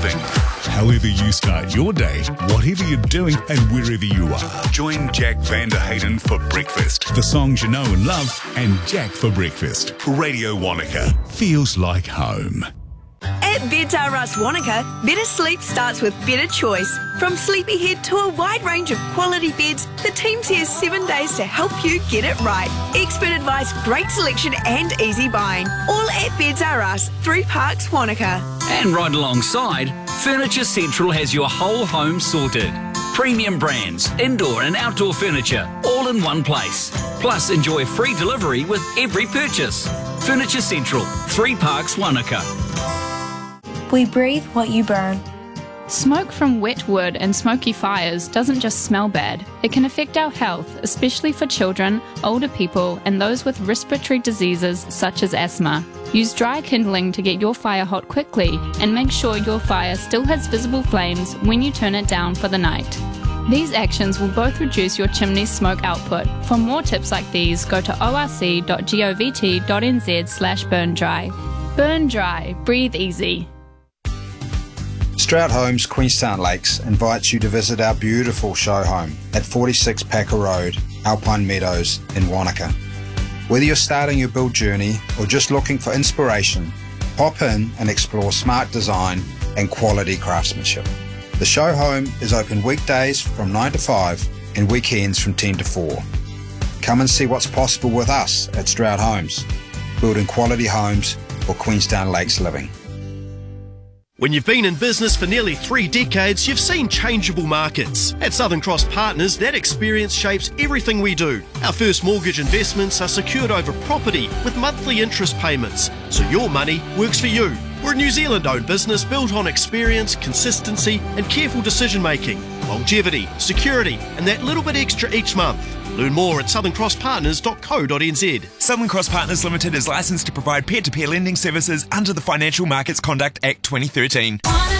living. However you start your day, whatever you're doing and wherever you are, join Jack Vanderhayden for breakfast. The songs you know and love, and Jack for breakfast. Radio Wanaka feels like home. At Beds R Us Wanaka, better sleep starts with better choice. From Sleepyhead to a wide range of quality beds, the team's here 7 days to help you get it right. Expert advice, great selection and easy buying. All at Beds R Us, 3 Parks, Wanaka. And right alongside, Furniture Central has your whole home sorted. Premium brands, indoor and outdoor furniture, all in one place. Plus, enjoy free delivery with every purchase. Furniture Central, 3 Parks, Wanaka. We breathe what you burn. Smoke from wet wood and smoky fires doesn't just smell bad. It can affect our health, especially for children, older people, and those with respiratory diseases such as asthma. Use dry kindling to get your fire hot quickly and make sure your fire still has visible flames when you turn it down for the night. These actions will both reduce your chimney's smoke output. For more tips like these, go to orc.govt.nz/burn dry. Burn dry, breathe easy. Stroud Homes Queenstown Lakes invites you to visit our beautiful show home at 46 Packer Road, Alpine Meadows in Wanaka. Whether you're starting your build journey or just looking for inspiration, pop in and explore smart design and quality craftsmanship. The show home is open weekdays from 9 to 5 and weekends from 10 to 4. Come and see what's possible with us at Stroud Homes, building quality homes for Queenstown Lakes living. When you've been in business for nearly 3 decades, you've seen changeable markets. At Southern Cross Partners, that experience shapes everything we do. Our first mortgage investments are secured over property with monthly interest payments, so your money works for you. We're a New Zealand-owned business built on experience, consistency and careful decision-making, longevity, security and that little bit extra each month. Learn more at southerncrosspartners.co.nz. Southern Cross Partners Limited is licensed to provide peer-to-peer lending services under the Financial Markets Conduct Act 2013.